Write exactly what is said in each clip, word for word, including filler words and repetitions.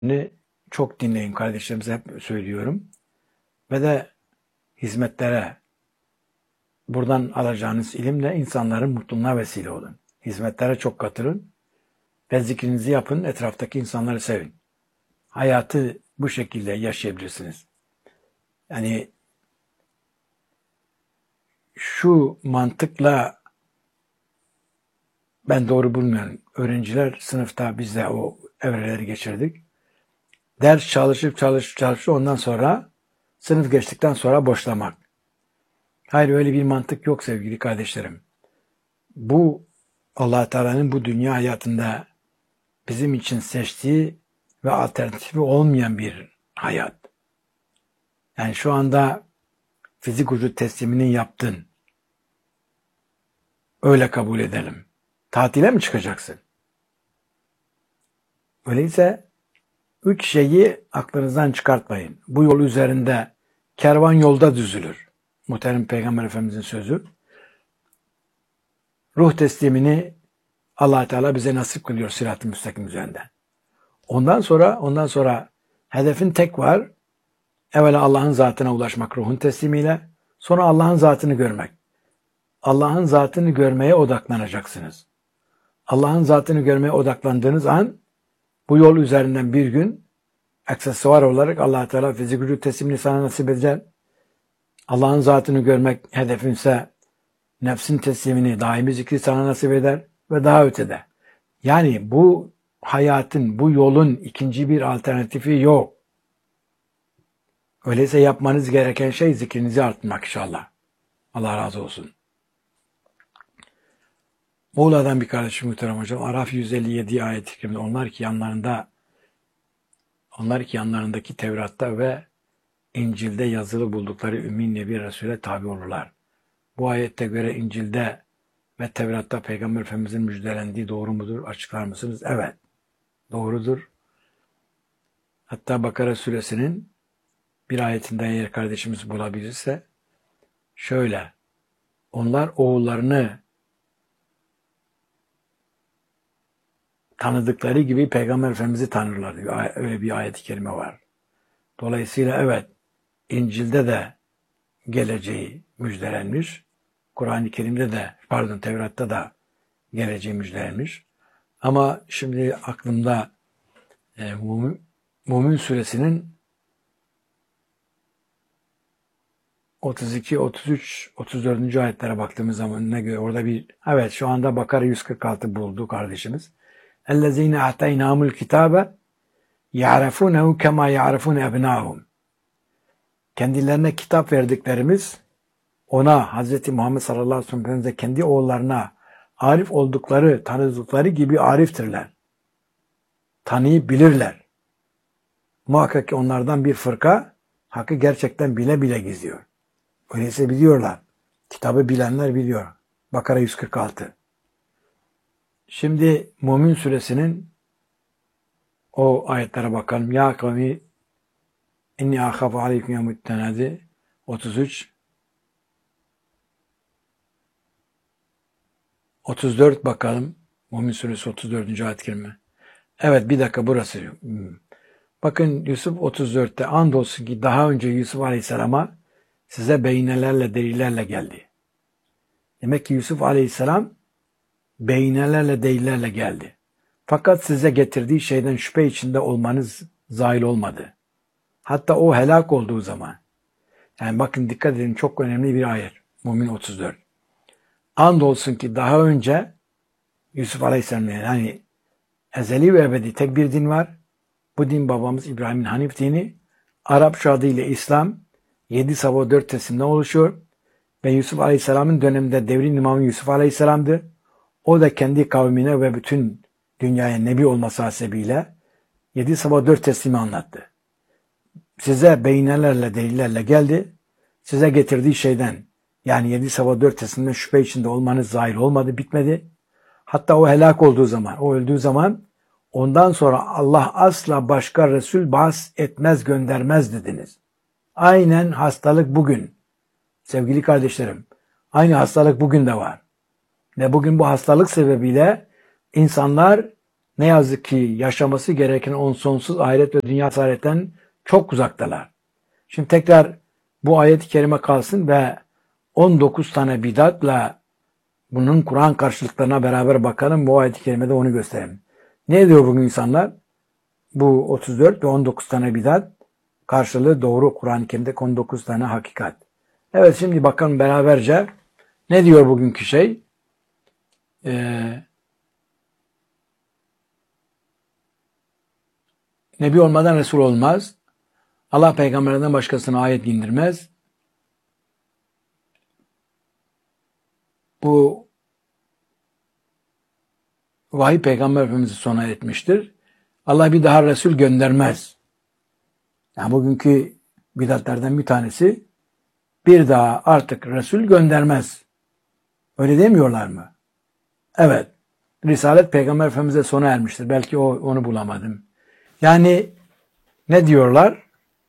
çok dinleyin kardeşlerimize hep söylüyorum. Ve de hizmetlere, buradan alacağınız ilimle insanların mutluluğuna vesile olun. Hizmetlere çok katılın ve zikrinizi yapın, etraftaki insanları sevin. Hayatı bu şekilde yaşayabilirsiniz. Yani şu mantıkla ben doğru bulmuyorum. Öğrenciler sınıfta biz de o evreleri geçirdik. Ders çalışıp çalışıp çalışıp ondan sonra sınıf geçtikten sonra boşlamak. Hayır, öyle bir mantık yok sevgili kardeşlerim. Bu Allah Teala'nın bu dünya hayatında bizim için seçtiği ve alternatifi olmayan bir hayat. Yani şu anda fizik vücut teslimini yaptın. Öyle kabul edelim. Tatile mi çıkacaksın? Öyleyse üç şeyi aklınızdan çıkartmayın. Bu yol üzerinde kervan yolda düzülür. Muhterem Peygamber Efendimizin sözü. Ruh teslimini Allah Teala bize nasip kılıyor sırat-ı müstakim üzerinde. Ondan sonra ondan sonra hedefin tek var. Evvela Allah'ın zatına ulaşmak ruhun teslimiyle, sonra Allah'ın zatını görmek. Allah'ın zatını görmeye odaklanacaksınız. Allah'ın zatını görmeye odaklandığınız an bu yol üzerinden bir gün aksesuar olarak Allah Teala fizik vücut teslimini sana nasip edecek. Allah'ın zatını görmek hedefinse nefsin teslimini, daimi zikri sana nasip eder ve daha ötede. Yani bu hayatın, bu yolun ikinci bir alternatifi yok. Öyleyse yapmanız gereken şey zikrinizi arttırmak inşallah. Allah razı olsun. Muğla'dan bir kardeşim muhterem hocam. Araf yüz elli yedi ayet-i kerimede onlar ki yanlarında onlar ki yanlarındaki Tevrat'ta ve İncil'de yazılı buldukları Ümmi Nebi Resul'e tabi olurlar. Bu ayette göre İncil'de ve Tevrat'ta Peygamber Efendimiz'in müjdelendiği doğru mudur? Açıklar mısınız? Evet. Doğrudur. Hatta Bakara suresinin bir ayetinden eğer kardeşimiz bulabilirse şöyle. Onlar oğullarını tanıdıkları gibi Peygamber Efendimiz'i tanırlar diyor. Öyle bir ayet-i kerime var. Dolayısıyla evet, İncil'de de geleceği müjdelenmiş. Kur'an-ı Kerim'de de, pardon Tevrat'ta da geleceği müjdelenmiş. Ama şimdi aklımda e, Mümin, Mümin suresinin otuz iki, otuz üç, otuz dördüncü ayetlere baktığımız zaman ne göre orada bir, evet şu anda Bakara yüz kırk altı buldu kardeşimiz. اَلَّذ۪ينَ اَعْتَيْنَامُ الْكِتَابَ يَعْرَفُونَهُ كَمَا يَعْرَفُونَ اَبْنَاهُمْ. Kendilerine kitap verdiklerimiz ona, Hz. Muhammed sallallahu aleyhi ve sellem'e kendi oğullarına arif oldukları, tanıdıkları gibi ariftirler. Tanıyıp bilirler. Muhakkak ki onlardan bir fırka hakkı gerçekten bile bile gizliyor. Öyleyse biliyorlar. Kitabı bilenler biliyor. Bakara yüz kırk altı. Şimdi Mümin suresinin o ayetlere bakalım. Ya kavmi inni ahafu aleyküm yevmut tenadi otuz üç, otuz dört bakalım. Mümin suresi otuz dördüncü ayet-i kerime. Evet bir dakika burası. Bakın Yusuf otuz dörtte andolsun ki daha önce Yusuf Aleyhisselam'a size beyinelerle, delillerle geldi. Demek ki Yusuf Aleyhisselam beyinelerle, delillerle geldi. Fakat size getirdiği şeyden şüphe içinde olmanız zahil olmadı. Hatta o helak olduğu zaman. Yani bakın dikkat edin, çok önemli bir ayet. Mümin otuz dört. Andolsun ki daha önce Yusuf Aleyhisselam, yani ezeli ve ebedi tek bir din var. Bu din babamız İbrahim'in Hanif dini. Arapça adıyla İslam. Yedi sabah dört teslimden oluşuyor. Ve Yusuf Aleyhisselam'ın döneminde devrin imamı Yusuf Aleyhisselam'dı. O da kendi kavmine ve bütün dünyaya nebi olması hasebiyle yedi sabah dört teslimi anlattı. Size beyinelerle, delillerle geldi. Size getirdiği şeyden, yani yedi sabah dört teslimden şüphe içinde olmanız zahir olmadı, bitmedi. Hatta o helak olduğu zaman, o öldüğü zaman ondan sonra Allah asla başka Resul bahs etmez, göndermez dediniz. Aynen hastalık bugün. Sevgili kardeşlerim, aynı hastalık bugün de var. Ve bugün bu hastalık sebebiyle insanlar ne yazık ki yaşaması gereken on sonsuz ahiret ve dünya saadetten çok uzaktalar. Şimdi tekrar bu ayet-i kerime kalsın ve on dokuz tane bidatla bunun Kur'an karşılıklarına beraber bakalım. Bu ayet-i kerimede onu gösterelim. Ne diyor bugün insanlar? Bu otuz dört ve on dokuz tane bidat karşılığı doğru, Kur'an-ı Kerim'de on dokuz tane hakikat. Evet, şimdi bakalım beraberce ne diyor bugünkü şey? Ee, Nebi olmadan Resul olmaz. Allah peygamberlerden başkasına ayet indirmez. Bu vahiy peygamber Efendimiz'i sona etmiştir. Allah bir daha Resul göndermez. Yani bugünkü bidatlerden bir tanesi, bir daha artık Resul göndermez. Öyle demiyorlar mı? Evet. Risalet Peygamber Efendimiz'e sona ermiştir. Belki o, onu bulamadım. Yani ne diyorlar?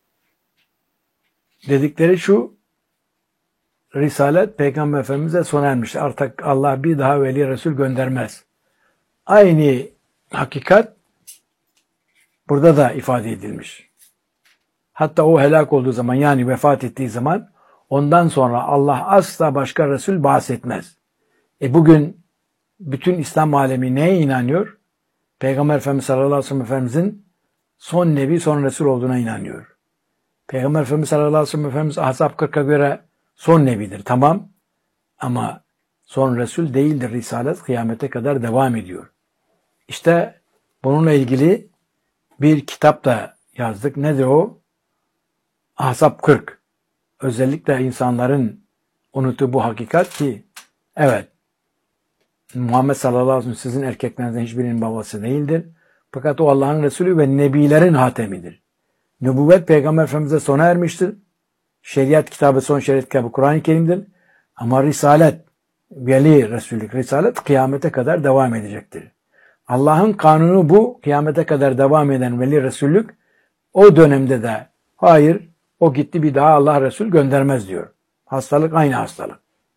Dedikleri şu: Risalet Peygamber Efendimiz'e sona ermiştir. Artık Allah bir daha veli Resul göndermez. Aynı hakikat burada da ifade edilmiş. Hatta o helak olduğu zaman, yani vefat ettiği zaman, ondan sonra Allah asla başka Resul bahsetmez. E bugün bütün İslam alemi neye inanıyor? Peygamber Efendimiz sallallahu aleyhi ve sellem Efendimizin son nebi, son Resul olduğuna inanıyor. Peygamber Efendimiz sallallahu aleyhi ve sellem Efendimiz Ahzab kırka göre son nebidir. Tamam. Ama son Resul değildir. Risalet kıyamete kadar devam ediyor. İşte bununla ilgili bir kitap da yazdık. Nedir o? Ahzab kırk. Özellikle insanların unuttuğu bu hakikat ki, evet, Muhammed sallallahu aleyhi ve sellem sizin erkeklerinizden hiçbirinin babası değildir. Fakat o Allah'ın Resulü ve Nebilerin hatemidir. Nübüvvet Peygamber Efendimiz'e sona ermiştir. Şeriat kitabı, son şeriat kitabı Kur'an-ı Kerim'dir. Ama Risalet, veli Resullük, Risalet kıyamete kadar devam edecektir. Allah'ın kanunu bu. Kıyamete kadar devam eden veli Resullük, o dönemde de hayır, o gitti, bir daha Allah Resul göndermez diyor. Hastalık aynı hastalık.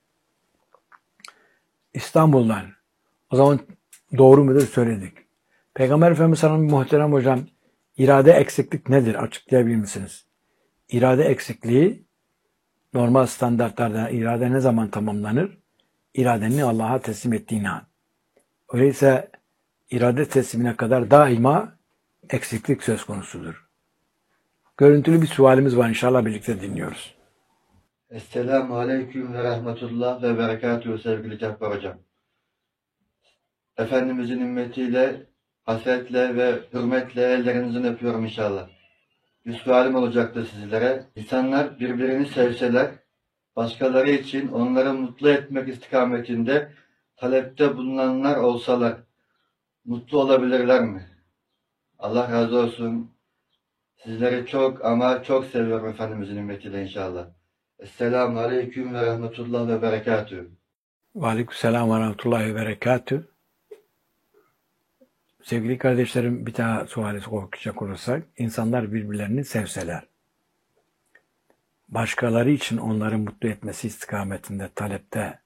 İstanbul'dan. O zaman doğru mudur söyledik. Peygamber Efendimiz sallallahu aleyhi ve sellem, muhterem hocam, irade eksiklik nedir? Açıklayabilir misiniz? İrade eksikliği, normal standartlarda irade ne zaman tamamlanır? İradeni Allah'a teslim ettiğin an. Öyleyse irade teslimine kadar daima eksiklik söz konusudur. Görüntülü bir sualimiz var, inşallah birlikte dinliyoruz. Esselamu Aleyküm ve Rahmetullah ve Berekatuhu sevgili Cabbar Hocam. Efendimizin ümmetiyle, hasretle ve hürmetle ellerinizden öpüyorum inşallah. Bir sualim olacaktı sizlere. İnsanlar birbirini sevseler, başkaları için onları mutlu etmek istikametinde talepte bulunanlar olsalar, mutlu olabilirler mi? Allah razı olsun. Sizleri çok ama çok seviyorum Efendimizin ümmetiyle inşallah. Esselamu Aleyküm ve Rahmetullah ve Berekatuhu. Ve Aleykümselam ve Rahmetullahi ve Berekatuhu. Sevgili kardeşlerim, bir daha suali okuyacak olursak, insanlar birbirlerini sevseler, başkaları için onları mutlu etmesi istikametinde talepte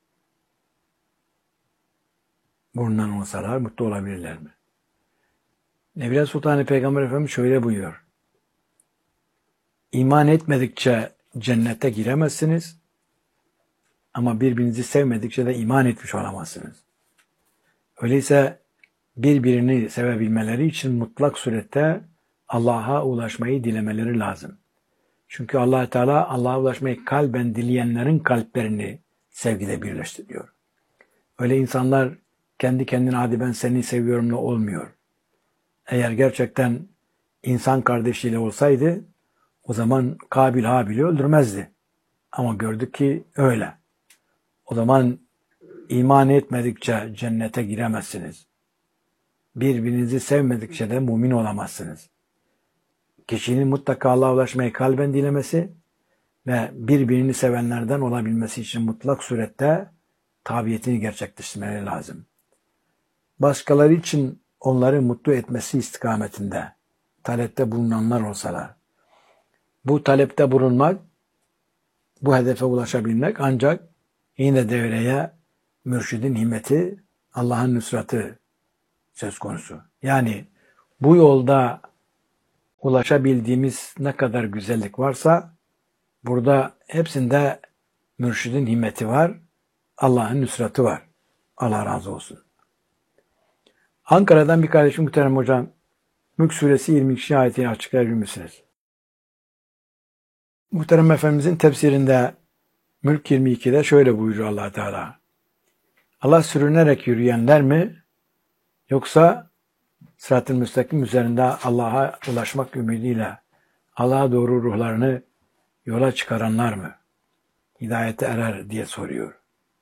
bulunan olsalar mutlu olabilirler mi? Nebiler Sultanı Peygamber Efendimiz şöyle buyuruyor: İman etmedikçe cennete giremezsiniz ama birbirinizi sevmedikçe de iman etmiş olamazsınız. Öyleyse birbirini sevebilmeleri için mutlak surette Allah'a ulaşmayı dilemeleri lazım. Çünkü Allah Teala Allah'a ulaşmayı kalben dileyenlerin kalplerini sevgide birleştiriyor. Öyle insanlar kendi kendine hadi ben seni seviyorumla olmuyor. Eğer gerçekten insan kardeşiyle olsaydı o zaman Kabil Habil'i öldürmezdi. Ama gördük ki öyle. O zaman iman etmedikçe cennete giremezsiniz. Birbirinizi sevmedikçe de mümin olamazsınız. Kişinin mutlaka Allah'a ulaşmayı kalben dilemesi ve birbirini sevenlerden olabilmesi için mutlak surette tabiyetini gerçekleştirmeleri lazım. Başkaları için onları mutlu etmesi istikametinde talepte bulunanlar olsalar, bu talepte bulunmak, bu hedefe ulaşabilmek ancak yine devreye mürşidin himmeti, Allah'ın nusratı söz konusu. Yani bu yolda ulaşabildiğimiz ne kadar güzellik varsa burada hepsinde mürşidin himmeti var, Allah'ın nusratı var. Allah razı olsun. Ankara'dan bir kardeşim muhterem hocam, Mülk Suresi yirmi iki. ayetini açıklayabilir misiniz? Muhterem Efendimizin tefsirinde Mülk yirmi ikide şöyle buyuruyor Allah Teala. Allah sürünerek yürüyenler mi yoksa sırat-ı müstakim üzerinde Allah'a ulaşmak ümidiyle Allah'a doğru ruhlarını yola çıkaranlar mı hidayete erer diye soruyor.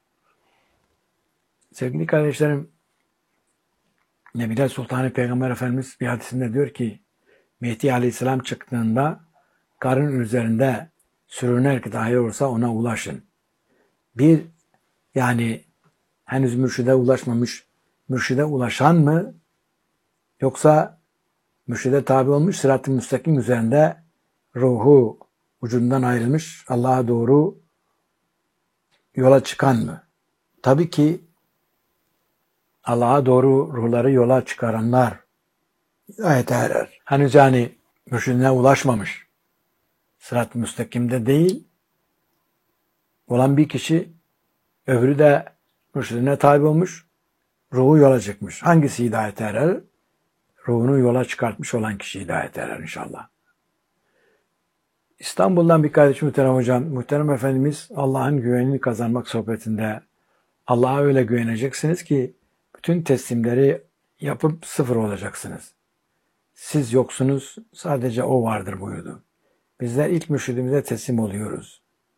Sevgili kardeşlerim, Nebiler Sultanı Peygamber Efendimiz bir hadisinde diyor ki Mehdi Aleyhisselam çıktığında karın üzerinde sürünerek dahi olsa ona ulaşın. Bir, yani henüz mürşide ulaşmamış, mürşide ulaşan mı yoksa mürşide tabi olmuş sırat-ı müstakim üzerinde ruhu ucundan ayrılmış Allah'a doğru yola çıkan mı? Tabii ki Allah'a doğru ruhları yola çıkaranlar hidayete erer. Henüz yani mürşidine ulaşmamış, sırat-ı müstakimde değil olan bir kişi, öbürü de mürşidine tabi olmuş, ruhu yola çıkmış. Hangisi hidayete erer? Ruhunu yola çıkartmış olan kişi hidayete erer inşallah. İstanbul'dan bir kardeşim muhterem hocam, muhterem Efendimiz Allah'ın güvenini kazanmak sohbetinde Allah'a öyle güveneceksiniz ki bütün teslimleri yapıp sıfır olacaksınız. Siz yoksunuz, sadece O vardır buyurdu. Bizler ilk mürşidimize teslim oluyoruz.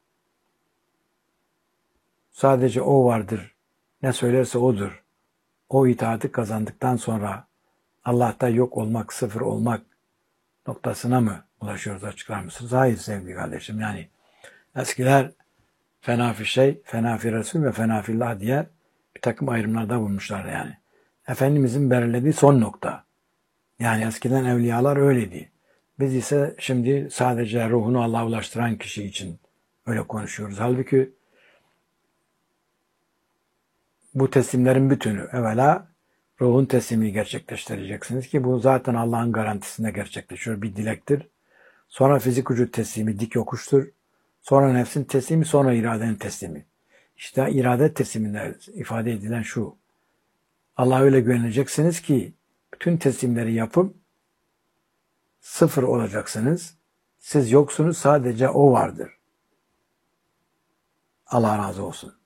Sadece O vardır. Ne söylerse O'dur. O itaati kazandıktan sonra Allah'ta yok olmak, sıfır olmak noktasına mı ulaşıyoruz, açıklar mısınız? Hayır sevgili kardeşim. Yani eskiler fena fi şey, fena fi Resul ve fena fillah diye bir takım ayrımlarda bulmuşlar yani. Efendimizin belirlediği son nokta. Yani eskiden evliyalar öyleydi. Biz ise şimdi sadece ruhunu Allah'a ulaştıran kişi için öyle konuşuyoruz. Halbuki bu teslimlerin bütünü evvela ruhun teslimini gerçekleştireceksiniz ki bu zaten Allah'ın garantisinde gerçekleşiyor. Bir dilektir. Sonra fizik vücut teslimi dik yokuştur. Sonra nefsin teslimi, sonra iradenin teslimi. İşte irade tesliminde ifade edilen şu. Allah'a öyle güveneceksiniz ki bütün teslimleri yapıp sıfır olacaksınız. Siz yoksunuz, sadece O vardır. Allah razı olsun.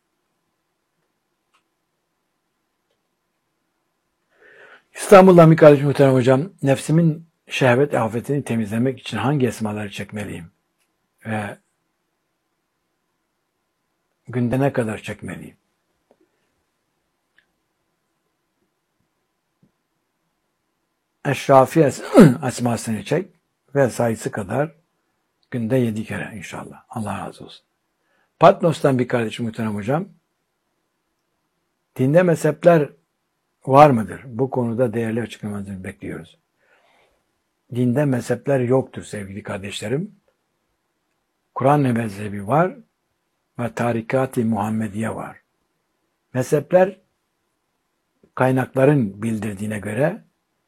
İstanbul'dan bir kardeşim muhterem hocam, nefsimin şehvet afetini temizlemek için hangi esmaları çekmeliyim? Ve günde ne kadar çekmeliyim? Eşrafi esmasını çek ve sayısı kadar günde yedi kere inşallah. Allah razı olsun. Patnos'tan bir kardeşim muhterem hocam, dinde mezhepler var mıdır? Bu konuda değerli açıklamanızı bekliyoruz. Dinde mezhepler yoktur sevgili kardeşlerim. Kur'an mezhebi var ve tarikat-ı Muhammediye var. Mezhepler kaynakların bildirdiğine göre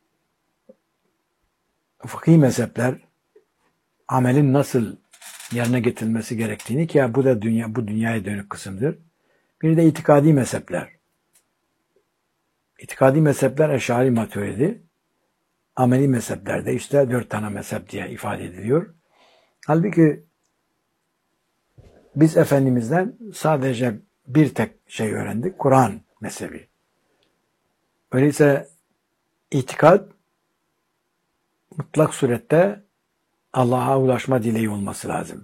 fıkhi mezhepler amelin nasıl yerine getirilmesi gerektiğini, ki bu da dünya bu dünyaya dönük kısımdır. Bir de itikadi mezhepler. İtikadi mezhepler Eş'ari Maturidi, ameli mezheplerde işte dört tane mezhep diye ifade ediliyor. Halbuki biz Efendimiz'den sadece bir tek şey öğrendik, Kur'an mezhebi. Öyleyse itikad mutlak surette Allah'a ulaşma dileği olması lazım.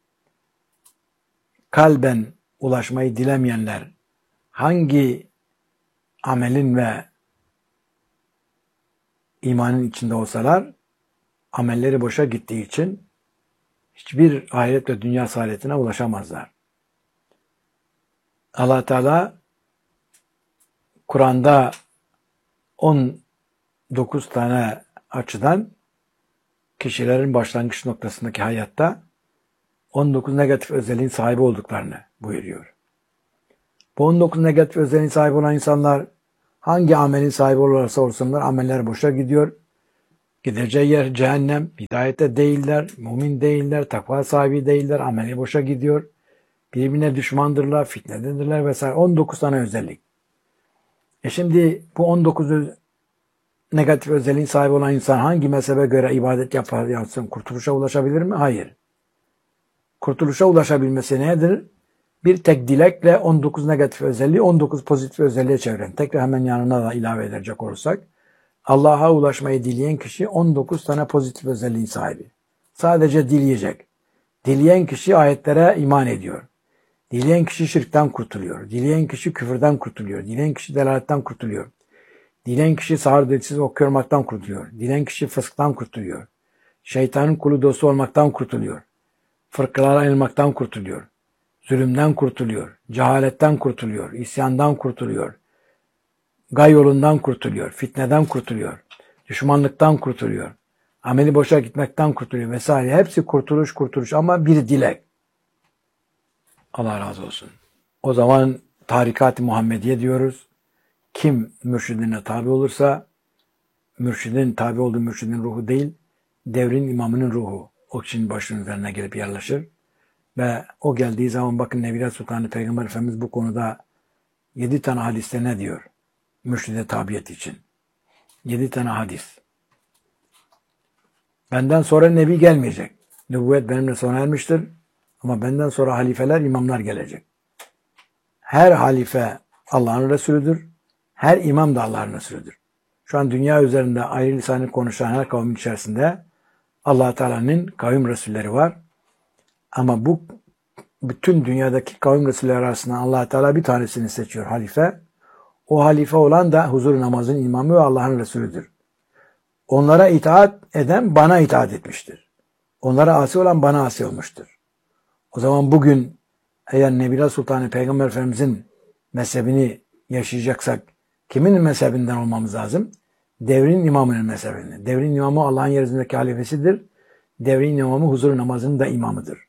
Kalben ulaşmayı dilemeyenler hangi amelin ve imanın içinde olsalar amelleri boşa gittiği için hiçbir ahiret ve dünya saadetine ulaşamazlar. Allah Teala Kur'an'da on dokuz tane açıdan kişilerin başlangıç noktasındaki hayatta on dokuz negatif özelliğin sahibi olduklarını buyuruyor. Bu on dokuz negatif özelliğin sahibi olan insanlar Hangi amelin sahibi olursa olsunlar ameller boşa gidiyor. Gideceği yer cehennem. Hidayette değiller, mümin değiller, takva sahibi değiller, ameli boşa gidiyor. Birbirine düşmandırlar, fitnededirler vesaire. on dokuz tane özellik. E şimdi bu on dokuz negatif özelliğin sahibi olan insan hangi mezhebe göre ibadet yapar yapsın kurtuluşa ulaşabilir mi? Hayır. Kurtuluşa ulaşabilmesi nedir? Bir tek dilekle on dokuz negatif özelliği on dokuz pozitif özelliğe çeviren. Tekrar hemen yanına da ilave edecek olursak. Allah'a ulaşmayı dileyen kişi on dokuz tane pozitif özelliğin sahibi. Sadece dileyecek. Dileyen kişi ayetlere iman ediyor. Dileyen kişi şirkten kurtuluyor. Dileyen kişi küfürden kurtuluyor. Dileyen kişi delaletten kurtuluyor. Dileyen kişi sağır dilsiz okuymaktan kurtuluyor. Dileyen kişi fısktan kurtuluyor. Şeytanın kulu dostu olmaktan kurtuluyor. Fırkalara ayrılmaktan kurtuluyor. Zulümden kurtuluyor. Cehaletten kurtuluyor. İsyandan kurtuluyor. Gay yolundan kurtuluyor. Fitneden kurtuluyor. Düşmanlıktan kurtuluyor. Ameli boşa gitmekten kurtuluyor vesaire. Hepsi kurtuluş kurtuluş ama bir dilek. Allah razı olsun. O zaman tarikat-ı Muhammediye diyoruz. Kim mürşidine tabi olursa, mürşidin tabi olduğu mürşidin ruhu değil, devrin imamının ruhu o kişinin başının üzerine gelip yerleşir. Ve o geldiği zaman bakın Nebiler Sultanı Peygamber Efendimiz bu konuda yedi tane hadiste ne diyor? Mürşide tabiyet için. Yedi tane hadis. Benden sonra Nebi gelmeyecek. Nübüvvet benimle sona ermiştir. Ama benden sonra halifeler, imamlar gelecek. Her halife Allah'ın Resulüdür. Her imam da Allah'ın Resulüdür. Şu an dünya üzerinde ayrı lisanı konuşan her kavmin içerisinde Allah Teala'nın kavim Resulleri var. Ama bu bütün dünyadaki kavim Resulleri arasından Allah Teala bir tanesini seçiyor halife. O halife olan da huzur namazın imamı ve Allah'ın Resulüdür. Onlara itaat eden bana itaat etmiştir. Onlara asi olan bana asi olmuştur. O zaman bugün eğer Nebiler Sultanı Peygamber Efendimizin mezhebini yaşayacaksak kimin mezhebinden olmamız lazım? Devrin imamının mezhebinden. Devrin imamı Allah'ın yeryüzündeki halifesidir. Devrin imamı huzur namazının da imamıdır.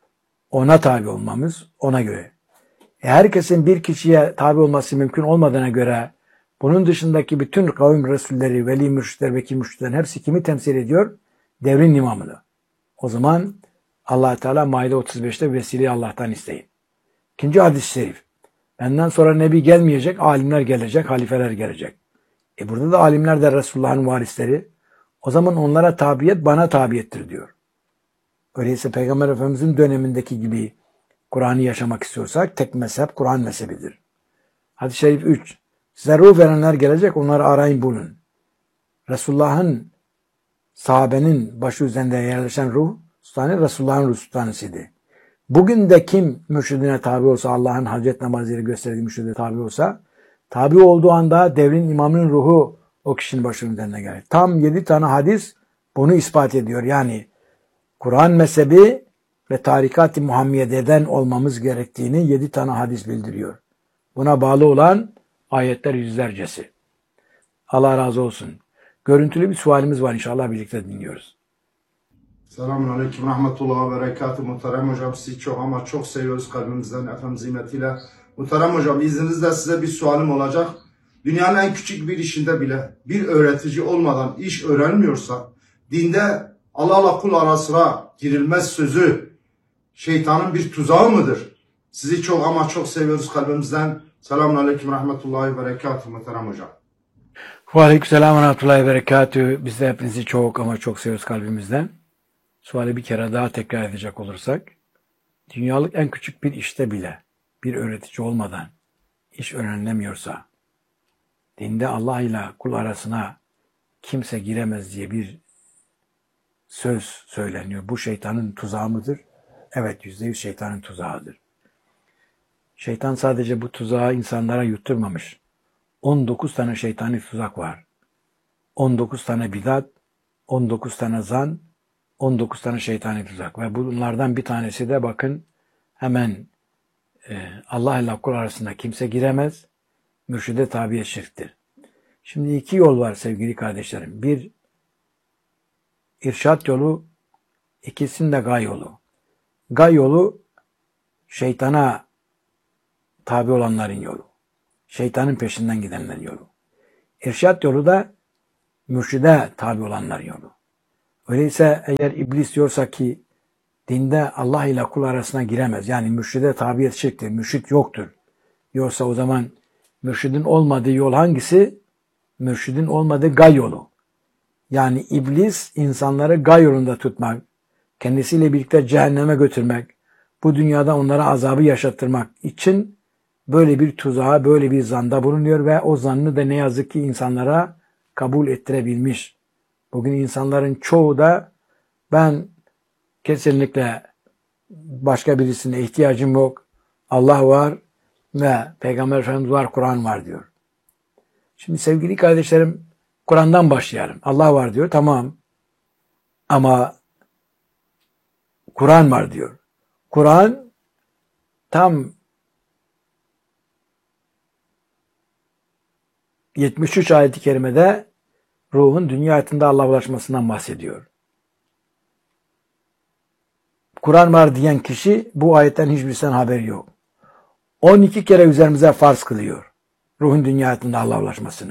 Ona tabi olmamız ona göre. E herkesin bir kişiye tabi olması mümkün olmadığına göre bunun dışındaki bütün kavim Resulleri, veli mürşitler, vekil mürşitlerin hepsi kimi temsil ediyor? Devrin imamını. O zaman Allah Teala Maide otuz beşte vesileyi Allah'tan isteyin. İkinci hadis-i şerif. Benden sonra Nebi gelmeyecek, alimler gelecek, halifeler gelecek. E burada da alimler de Resulullah'ın varisleri. O zaman onlara tabiyet bana tabiyettir diyor. Öyleyse Peygamber Efendimiz'in dönemindeki gibi Kur'an'ı yaşamak istiyorsak tek mezhep Kur'an mezhebidir. Hadis-i şerif üç. Size ruh verenler gelecek, onları arayın bulun. Resulullah'ın sahabenin başı üzerinde yerleşen ruh sultanı Resulullah'ın ruh sultanısıydı. Bugün de kim mürşidine tabi olsa, Allah'ın hacet namazıyla gösterdiği mürşidine tabi olsa, tabi olduğu anda devrin imamının ruhu o kişinin başının üzerine gelir. Tam yedi tane hadis bunu ispat ediyor. Yani Kur'an mezhebi ve tarikat-ı Muhammediye'den olmamız gerektiğini yedi tane hadis bildiriyor. Buna bağlı olan ayetler yüzlercesi. Allah razı olsun. Görüntülü bir sualimiz var, inşallah birlikte dinliyoruz. Selamun Aleyküm, Rahmetullah ve Berekatuhu. Muhterem Hocam, sizi çok ama çok seviyoruz kalbimizden, efendim ziynetiyle. Muhterem Hocam, izninizle size bir sualim olacak. Dünyanın en küçük bir işinde bile bir öğretici olmadan iş öğrenmiyorsa, dinde Allah'la kul arasına girilmez sözü şeytanın bir tuzağı mıdır? Sizi çok ama çok seviyoruz kalbimizden. Selamun Aleyküm, Rahmetullah ve Berekatuhu. Muhterem Hocam. Ve aleykümselam ve rahmetullahi ve berekatühü. Biz de hepinizi çok ama çok seviyoruz kalbimizden. Suali bir kere daha tekrar edecek olursak, dünyalık en küçük bir işte bile bir öğretici olmadan iş öğrenilemiyorsa, dinde Allah ile kul arasına kimse giremez diye bir söz söyleniyor. Bu şeytanın tuzağı mıdır? Evet, yüzde yüz şeytanın tuzağıdır. Şeytan sadece bu tuzağı insanlara yutturmamış. on dokuz tane şeytani tuzak var. on dokuz tane bidat, on dokuz tane zan, on dokuz tane şeytani tuzak. Ve bunlardan bir tanesi de bakın hemen e, Allah ile kul arasında kimse giremez. Mürşide tabiye şirktir. Şimdi iki yol var sevgili kardeşlerim. Bir, irşat yolu, ikisinin de gay yolu. Gay yolu şeytana tabi olanların yolu. Şeytanın peşinden gidenlerin yolu. İrşad yolu da mürşide tabi olanlar yolu. Öyleyse eğer iblis diyorsa ki dinde Allah ile kul arasına giremez. Yani mürşide tabiyet şirktir. Mürşit yoktur. Yoksa o zaman mürşidin olmadığı yol hangisi? Mürşidin olmadığı gay yolu. Yani iblis insanları gay yolunda tutmak, kendisiyle birlikte cehenneme götürmek, bu dünyada onlara azabı yaşattırmak için böyle bir tuzağa, böyle bir zanda bulunuyor ve o zannı da ne yazık ki insanlara kabul ettirebilmiş. Bugün insanların çoğu da ben kesinlikle başka birisine ihtiyacım yok, Allah var ve Peygamber Efendimiz var, Kur'an var diyor. Şimdi sevgili kardeşlerim, Kur'an'dan başlayalım. Allah var diyor, tamam. Ama Kur'an var diyor. Kur'an tam yetmiş üç ayet-i kerimede ruhun dünya hayatında Allah'a ulaşmasından bahsediyor. Kur'an var diyen kişi bu ayetten hiçbirisinden haberi yok. on iki kere üzerimize farz kılıyor ruhun dünya hayatında Allah'a ulaşmasını.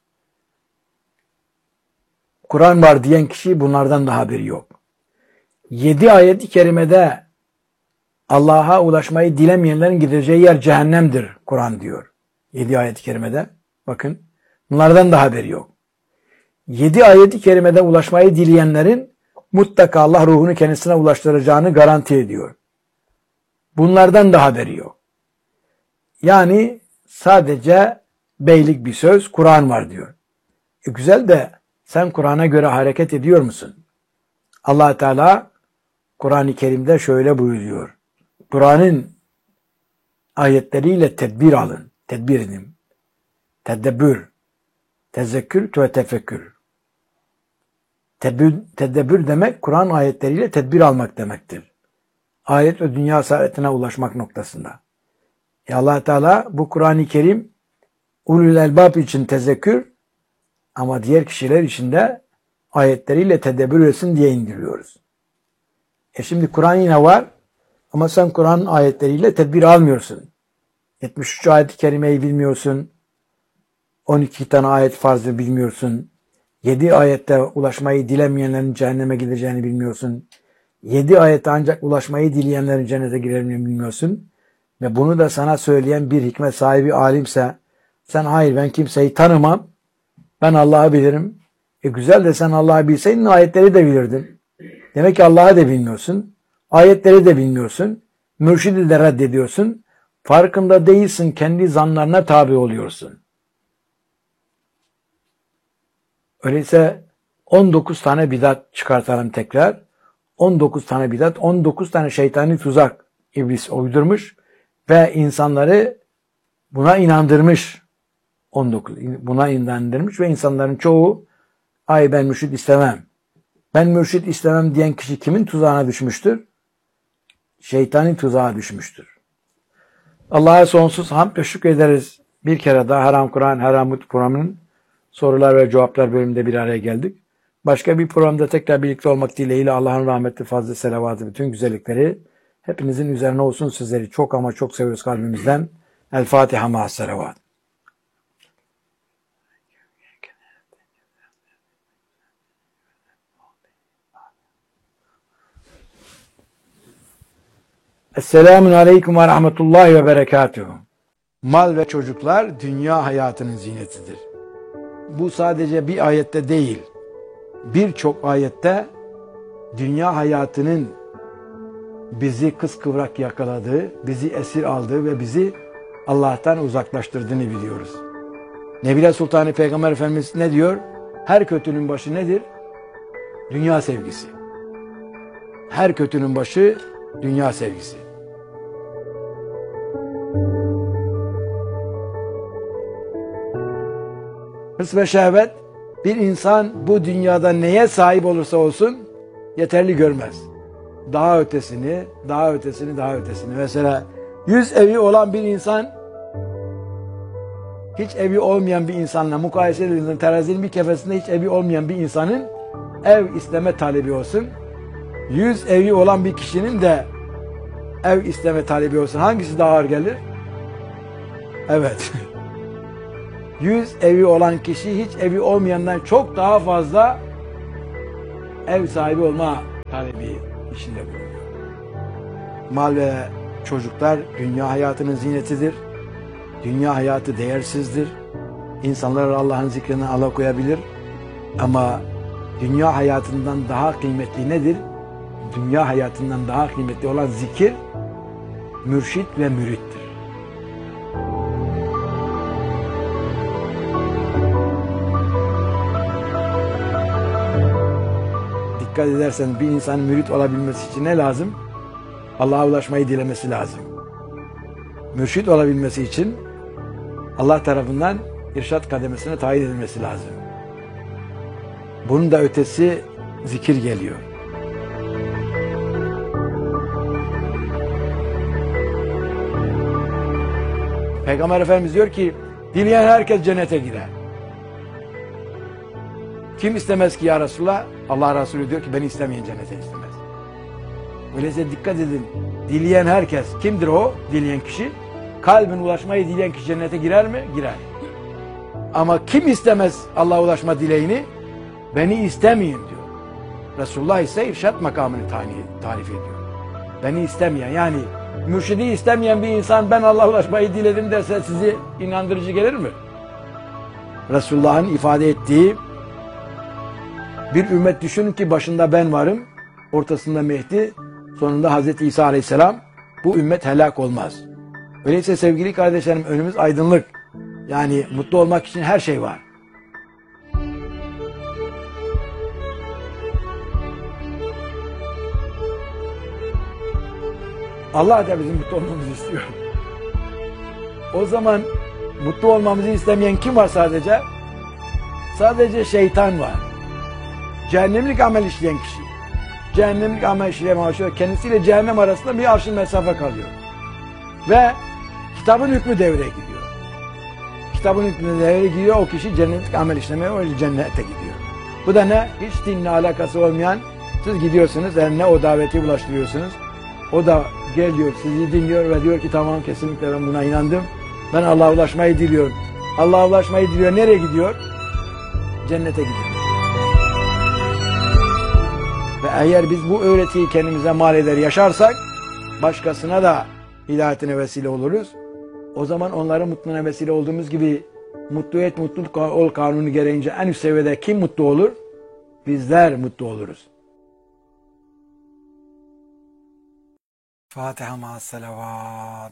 Kur'an var diyen kişi bunlardan da haberi yok. yedi ayet-i kerimede Allah'a ulaşmayı dilemeyenlerin gideceği yer cehennemdir Kur'an diyor. yedi ayet-i kerimede. Bakın bunlardan da haberi yok. yedi ayet-i kerimede ulaşmayı dileyenlerin mutlaka Allah ruhunu kendisine ulaştıracağını garanti ediyor. Bunlardan da haberi yok. Yani sadece beylik bir söz, Kur'an var diyor. E güzel de sen Kur'an'a göre hareket ediyor musun? Allah Teala Kur'an-ı Kerim'de şöyle buyuruyor. Kur'an'ın ayetleriyle tedbir alın. Tedbir edin. Tedebbür. Tezekkür ve tefekkür. Tedbir, tedebbür demek Kur'an ayetleriyle tedbir almak demektir. Ayet ve dünya saadetine ulaşmak noktasında. E Allah Teala bu Kur'an-ı Kerim ulul elbab için tezekkür ama diğer kişiler için de ayetleriyle tedebbür etsin diye indiriyoruz. E şimdi Kur'an yine var ama sen Kur'an'ın ayetleriyle tedbir almıyorsun. yetmiş üç ayet-i kerimeyi bilmiyorsun. on iki tane ayet farzı bilmiyorsun. yedi ayette ulaşmayı dilemeyenlerin cehenneme gideceğini bilmiyorsun. yedi ayette ancak ulaşmayı dileyenlerin cennete gireceğini bilmiyorsun. Ve bunu da sana söyleyen bir hikmet sahibi alimse sen hayır ben kimseyi tanımam. Ben Allah'ı bilirim. E güzel de sen Allah'ı bilseydin ayetleri de bilirdin. Demek ki Allah'ı da bilmiyorsun. Ayetleri de bilmiyorsun. Mürşidi de reddediyorsun. Farkında değilsin. Kendi zanlarına tabi oluyorsun. Öyleyse on dokuz tane bidat çıkartalım tekrar. on dokuz tane bidat, on dokuz tane şeytani tuzak iblis uydurmuş ve insanları buna inandırmış. on dokuz buna inandırmış ve insanların çoğu ay ben mürşit istemem. Ben mürşit istemem diyen kişi kimin tuzağına düşmüştür? Şeytani tuzağa düşmüştür. Allah'a sonsuz hamd ve şükrederiz. Bir kere daha Haram Kur'an, Haram Kur'an'ın sorular ve cevaplar bölümünde bir araya geldik. Başka bir programda tekrar birlikte olmak dileğiyle Allah'ın rahmeti, fazlı selavatı, bütün güzellikleri hepinizin üzerine olsun. Sizleri çok ama çok seviyoruz kalbimizden. El Fatiha ma'as selavat. Esselamun aleyküm ve rahmetullahi ve berekatuhu. Mal ve çocuklar dünya hayatının zinetidir. Bu sadece bir ayette değil, birçok ayette dünya hayatının bizi kıskıvrak yakaladığı, bizi esir aldığı ve bizi Allah'tan uzaklaştırdığını biliyoruz. Nebile Sultanı Peygamber Efendimiz ne diyor? Her kötünün başı nedir? Dünya sevgisi. Her kötünün başı dünya sevgisi. Hırs ve şehvet bir insan bu dünyada neye sahip olursa olsun yeterli görmez. Daha ötesini, daha ötesini, daha ötesini. Mesela yüz evi olan bir insan hiç evi olmayan bir insanla mukayese edildiğinde terazinin bir kefesinde hiç evi olmayan bir insanın ev isteme talebi olsun. Yüz evi olan bir kişinin de ev isteme talebi olsun. Hangisi daha ağır gelir? Evet. yüz evi olan kişi hiç evi olmayandan çok daha fazla ev sahibi olma talebi içinde bulunuyor. Mal ve çocuklar dünya hayatının zinetidir. Dünya hayatı değersizdir. İnsanlar Allah'ın zikrinden alıkoyabilir. Ama dünya hayatından daha kıymetli nedir? Dünya hayatından daha kıymetli olan zikir, mürşit ve mürittir. Dikkat edersen bir insanın mürit olabilmesi için ne lazım? Allah'a ulaşmayı dilemesi lazım. Mürşit olabilmesi için Allah tarafından irşat kademesine tayin edilmesi lazım. Bunun da ötesi zikir geliyor. Peygamber Efendimiz diyor ki, dileyen herkes cennete girer. Kim istemez ki ya Resulullah? Allah Resulü diyor ki, beni istemeyen cennete istemez. Öyleyse dikkat edin, dileyen herkes, kimdir o dileyen kişi? Kalbin ulaşmayı dileyen kişi cennete girer mi? Girer. Ama kim istemez Allah'a ulaşma dileğini? Beni istemeyin diyor. Resulullah ise irşat makamını tarif ediyor. Beni istemeyen, yani mürşidi istemeyen bir insan ben Allah'a ulaşmayı diledim derse sizi inandırıcı gelir mi? Resulullah'ın ifade ettiği bir ümmet düşünün ki başında ben varım, ortasında Mehdi, sonunda Hazreti İsa Aleyhisselam, bu ümmet helak olmaz. Öyleyse sevgili kardeşlerim, önümüz aydınlık. Yani mutlu olmak için her şey var. Allah da bizim mutlu olmamızı istiyor. O zaman mutlu olmamızı istemeyen kim var sadece? Sadece şeytan var. Cehennemlik amel işleyen kişi. Cehennemlik amel işleyen başlıyor. Kendisiyle cehennem arasında bir arşın mesafe kalıyor. Ve kitabın hükmü devreye gidiyor. Kitabın hükmü devreye gidiyor. O kişi cennetlik amel işlemeye, o cennete gidiyor. Bu da ne? Hiç dinle alakası olmayan, siz gidiyorsunuz, eline o daveti ulaştırıyorsunuz. O da geliyor, sizi dinliyor ve diyor ki tamam, kesinlikle ben buna inandım. Ben Allah'a ulaşmayı diliyorum. Allah'a ulaşmayı diliyor. Nereye gidiyor? Cennete gidiyor. Ve eğer biz bu öğretiyi kendimize mal eder yaşarsak, başkasına da hidayetine vesile oluruz. O zaman onların mutluluğuna vesile olduğumuz gibi mutlu et, mutluluk ol kanunu gereğince en üst seviyede kim mutlu olur? Bizler mutlu oluruz. Fatiha ma'as salavat.